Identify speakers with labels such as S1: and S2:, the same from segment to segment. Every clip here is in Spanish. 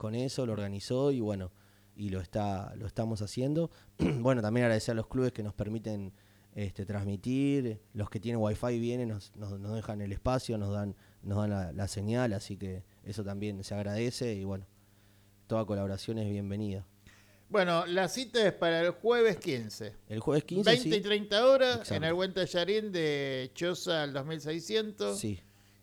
S1: con eso, lo organizó y bueno, y lo estamos haciendo. Bueno, también agradecer a los clubes que nos permiten transmitir, los que tienen wifi vienen, nos dejan el espacio, nos dan la señal, así que eso también se agradece y bueno, toda colaboración es bienvenida.
S2: Bueno, la cita es para el jueves 15.
S1: El jueves 15,
S2: 20
S1: sí.
S2: y 30 horas.
S1: Exacto.
S2: En el Buen Tallarín de Choza al 2600.
S1: Sí.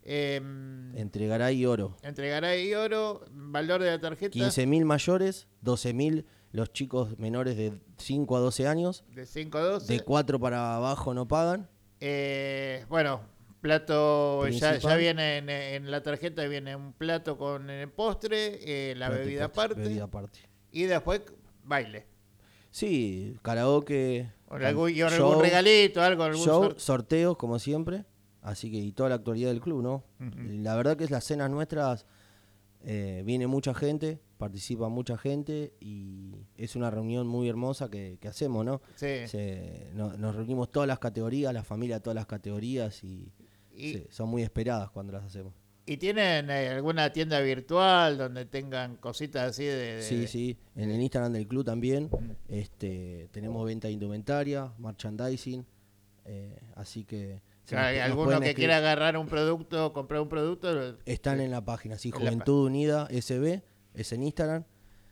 S1: Entre Garay y Oro.
S2: Entre Garay y Oro. Valor de la tarjeta.
S1: 15.000 mayores, 12.000 los chicos menores de 5 a 12 años.
S2: De 5 a 12.
S1: De 4 para abajo no pagan.
S2: Bueno, plato ya viene en la tarjeta, viene un plato con el postre, la bebida aparte. Y después baile.
S1: Sí, karaoke.
S2: Algún regalito, algo.
S1: Sorteos, como siempre. Así que, y toda la actualidad del club, ¿no? Uh-huh. La verdad que es las cenas nuestras, viene mucha gente, participa mucha gente y es una reunión muy hermosa que hacemos, ¿no?
S2: Sí.
S1: Nos reunimos todas las categorías, la familia de todas las categorías y son muy esperadas cuando las hacemos.
S2: ¿Y tienen alguna tienda virtual donde tengan cositas así
S1: Sí, en el Instagram del club también. Tenemos venta de indumentaria, merchandising, así que...
S2: ¿Alguno que quiera agarrar un producto, comprar un producto?
S1: Están en la página, sí, Juventud Unida SB, es en Instagram.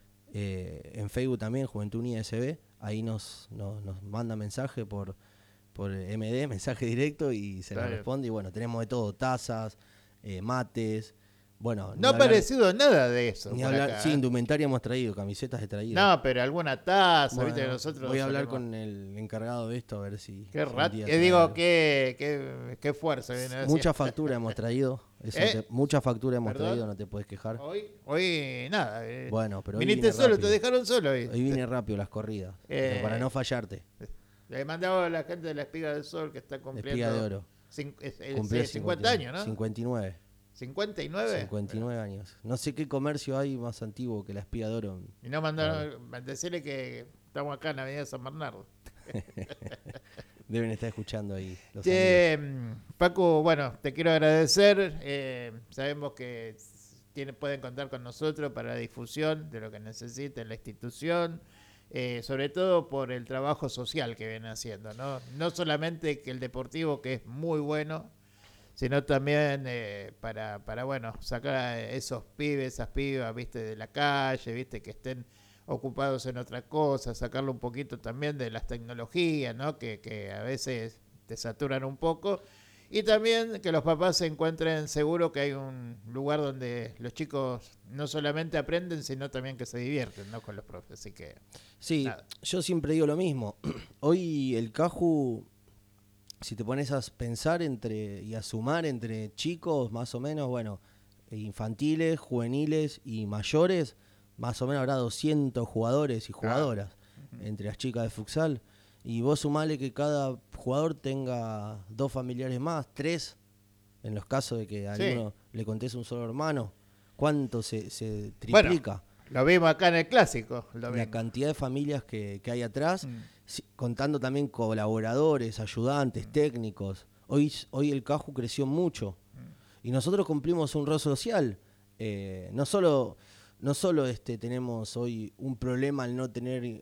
S1: En Facebook también, Juventud Unida SB. Ahí nos manda mensaje por MD, mensaje directo, y se nos responde. Y bueno, tenemos de todo, tazas, mates. Bueno,
S2: no ha aparecido nada de eso.
S1: Ni hablar, acá, sí, indumentaria hemos traído, camisetas he traído.
S2: No, pero alguna taza,
S1: bueno,
S2: viste que nosotros.
S1: Voy a hablar con el encargado de esto a ver si.
S2: Qué rato. Qué fuerza viene.
S1: Mucha factura hemos traído. Mucha factura hemos traído, no te puedes quejar.
S2: Hoy nada.
S1: Bueno, pero
S2: viniste solo, rápido. Te dejaron solo hoy.
S1: Hoy vine rápido las corridas, para no fallarte.
S2: Le mandaba a la gente de la Espiga del Sol que está cumpliendo.
S1: Espiga de Oro.
S2: 50 años, ¿no?
S1: 59.
S2: ¿59?
S1: 59 años. No sé qué comercio hay más antiguo que la Espiga de Oro.
S2: Y no mandaron, decirle que estamos acá en la avenida San Bernardo.
S1: Deben estar escuchando ahí.
S2: Paco, bueno, te quiero agradecer. Sabemos que pueden contar con nosotros para la difusión de lo que necesiten la institución. Sobre todo por el trabajo social que vienen haciendo, no solamente que el deportivo, que es muy bueno, sino también para bueno, sacar a esos pibes, esas pibas, viste, de la calle, viste, que estén ocupados en otra cosa, sacarlo un poquito también de las tecnologías, ¿no? Que a veces te saturan un poco, y también que los papás se encuentren seguros que hay un lugar donde los chicos no solamente aprenden, sino también que se divierten, ¿no? Con los profes, así que...
S1: Sí, nada. Yo siempre digo lo mismo. Hoy el Caju, si te pones a pensar y a sumar entre chicos, más o menos, bueno, infantiles, juveniles y mayores, más o menos habrá 200 jugadores y jugadoras entre las chicas de futsal. Y vos sumale que cada jugador tenga 2 familiares más, 3, en los casos de que a alguno le contés un solo hermano. ¿Cuánto se triplica?
S2: Bueno, lo vimos acá en el clásico.
S1: La cantidad de familias que hay atrás, contando también colaboradores, ayudantes, técnicos. Hoy el Caju creció mucho y nosotros cumplimos un rol social. No solo tenemos hoy un problema al no tener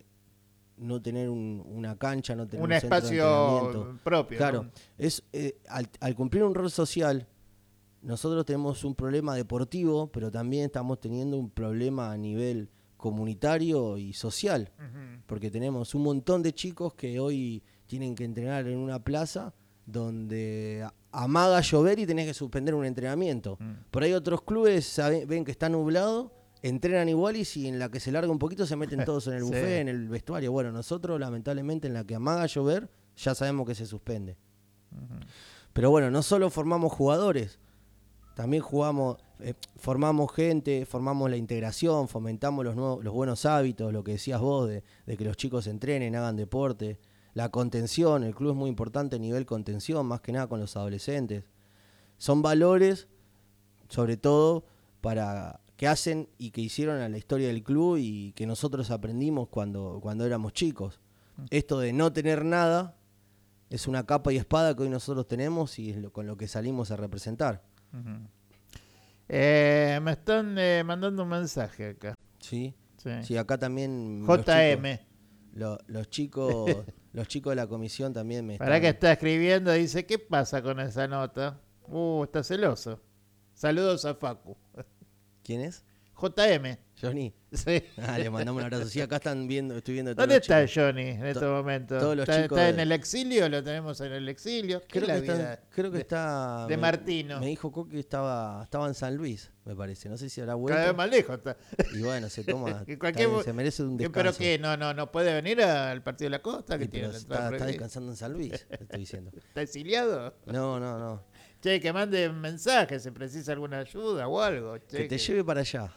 S1: una cancha, no tener un
S2: espacio propio.
S1: Claro,
S2: ¿no?
S1: Al cumplir un rol social, nosotros tenemos un problema deportivo, pero también estamos teniendo un problema a nivel comunitario y social, porque tenemos un montón de chicos que hoy tienen que entrenar en una plaza donde amaga llover y tenés que suspender un entrenamiento. Por ahí otros clubes ven que está nublado, entrenan igual, y si en la que se larga un poquito se meten todos en el buffet, en el vestuario. Bueno, nosotros lamentablemente en la que amaga llover ya sabemos que se suspende. Pero bueno, no solo formamos jugadores, también formamos gente, formamos la integración, fomentamos los buenos hábitos, lo que decías vos, de que los chicos entrenen, hagan deporte. La contención, el club es muy importante a nivel contención, más que nada con los adolescentes. Son valores, sobre todo, que hacen y que hicieron a la historia del club y que nosotros aprendimos cuando éramos chicos. Esto de no tener nada es una capa y espada que hoy nosotros tenemos y es con lo que salimos a representar.
S2: Me están mandando un mensaje acá.
S1: Sí,
S2: Sí.
S1: sí, acá también
S2: JM.
S1: los chicos de la comisión también me
S2: Para
S1: están...
S2: que está escribiendo, dice, ¿qué pasa con esa nota? Está celoso. Saludos a Facu.
S1: ¿Quién es?
S2: JM.
S1: Johnny.
S2: Sí.
S1: Le mandamos un abrazo. Sí, acá estoy viendo todos
S2: ¿Dónde
S1: los
S2: está
S1: chicos.
S2: Johnny en este momento?
S1: Todos los
S2: ¿Está,
S1: chicos
S2: está en
S1: de-
S2: el exilio? ¿Lo tenemos en el exilio? ¿Qué es la vida
S1: Creo que está...
S2: de Martino?
S1: Me dijo Coqui que estaba en San Luis, me parece. No sé si habrá
S2: Cada vez
S1: vuelto.
S2: más lejos está.
S1: Y bueno, se toma...
S2: Que
S1: está
S2: cualquier-
S1: bien, se merece un
S2: ¿Pero
S1: descanso.
S2: qué? ¿No puede venir al partido de la costa? Que
S1: Y
S2: tiene
S1: pero
S2: la entrada
S1: está
S2: prohibida?
S1: descansando en San Luis, te estoy diciendo.
S2: ¿Está exiliado?
S1: No.
S2: Che, que mande un mensaje si precisa alguna ayuda o algo. Che,
S1: Que te lleve para allá.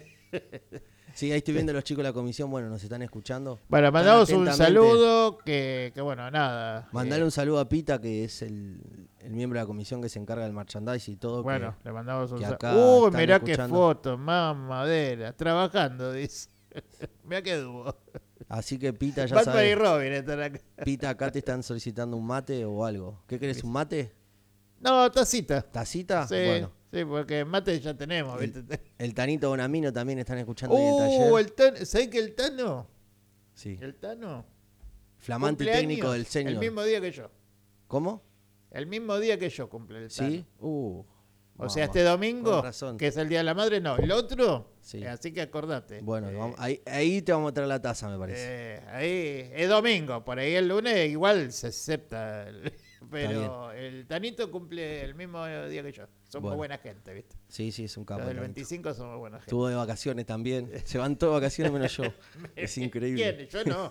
S1: Sí, ahí estoy viendo los chicos de la comisión, bueno, nos están escuchando.
S2: Bueno, mandamos un
S1: atentamente.
S2: saludo que bueno, nada.
S1: Mandale un saludo a Pita, que es el miembro de la comisión que se encarga del merchandise y todo.
S2: Bueno, le mandamos un
S1: que
S2: saludo.
S1: acá
S2: Uy,
S1: están
S2: mirá qué
S1: escuchando.
S2: foto, mamadera. Trabajando, dice. Mirá qué dúo.
S1: Así que Pita, ya
S2: Batman y
S1: sabes.
S2: Robin están acá.
S1: Pita, acá te están solicitando un mate o algo. ¿Qué querés, un mate?
S2: No, tacita.
S1: ¿Tacita?
S2: Sí,
S1: Bueno,
S2: sí, porque mate ya tenemos, ¿viste?
S1: el Tanito Bonamino también están escuchando en el taller.
S2: El Tano. ¿Sabés que el Tano?
S1: Sí.
S2: El Tano.
S1: Flamante
S2: cumpleaños
S1: técnico del señor.
S2: El mismo día que yo.
S1: ¿Cómo?
S2: El mismo día que yo cumple el Tano.
S1: ¿Sí?
S2: O sea, este domingo,
S1: con razón.
S2: que es el Día de la Madre, no. El otro,
S1: Sí.
S2: así que acordate.
S1: Bueno, ahí te vamos a traer la taza, me parece.
S2: Ahí es domingo, por ahí el lunes igual se acepta. Pero el Tanito cumple el mismo día que yo. Somos
S1: Bueno.
S2: buena gente, ¿viste?
S1: Sí, es un capo.
S2: Los del
S1: Tanito.
S2: 25 somos buena gente.
S1: Estuvo de vacaciones también. Se van todas vacaciones menos yo. Es increíble.
S2: ¿Quién? Yo no.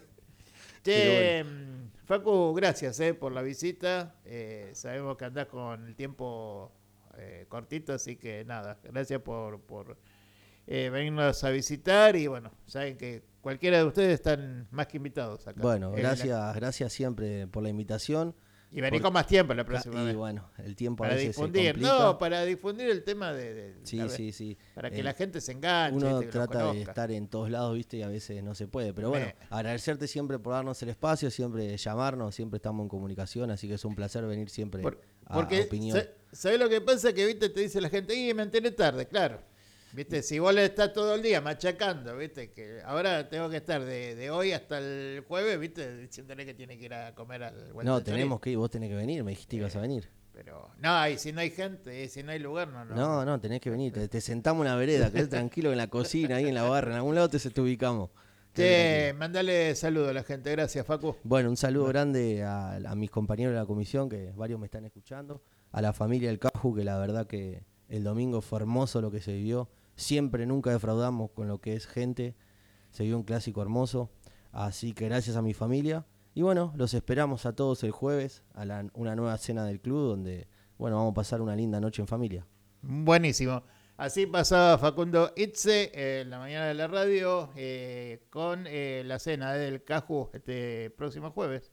S2: Che, Facu, gracias por la visita. Sabemos que andás con el tiempo cortito, así que nada, gracias por venirnos a visitar y bueno, saben que cualquiera de ustedes están más que invitados acá.
S1: Bueno, gracias siempre por la invitación.
S2: Y venir con más tiempo la próxima
S1: Y
S2: vez.
S1: bueno, el tiempo a
S2: Para
S1: veces se
S2: difundir,
S1: complica.
S2: para difundir el tema
S1: Sí.
S2: para que la gente se enganche.
S1: Uno
S2: ¿viste? Que lo
S1: trata de
S2: conozca.
S1: estar en todos lados, viste, y a veces no se puede. Pero bueno, agradecerte siempre por darnos el espacio, siempre llamarnos, siempre estamos en comunicación, así que es un placer venir siempre a opinión.
S2: ¿Sabés lo que pasa? Que viste te dice la gente, me enteré tarde, claro. Viste, si vos le estás todo el día machacando, viste, que ahora tengo que estar de hoy hasta el jueves, viste, diciéndole que tiene que ir a comer al Buen
S1: No,
S2: Tachori.
S1: tenemos que ir, vos tenés que venir, me dijiste que ibas a venir.
S2: Pero, no, y si no hay gente, si no hay lugar, no.
S1: No, tenés que venir, te sentamos en la vereda, quedate tranquilo en la cocina, ahí en la barra, en algún lado te ubicamos.
S2: Che, mandale saludo a la gente, gracias Facu.
S1: Bueno, un saludo grande a mis compañeros de la comisión, que varios me están escuchando, a la familia del Caju, que la verdad que el domingo fue hermoso lo que se vivió, siempre, nunca defraudamos con lo que es gente, se vio un clásico hermoso, así que gracias a mi familia, y bueno, los esperamos a todos el jueves, a una nueva cena del club, donde, bueno, vamos a pasar una linda noche en familia.
S2: Buenísimo. Así pasaba Facundo Itze en la mañana de la radio con la cena del Caju este próximo jueves.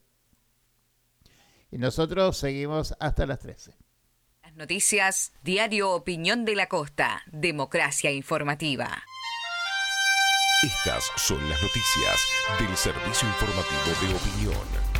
S2: Y nosotros seguimos hasta las 13.
S3: Las noticias, Diario Opinión de la Costa, democracia informativa.
S4: Estas son las noticias del Servicio Informativo de Opinión.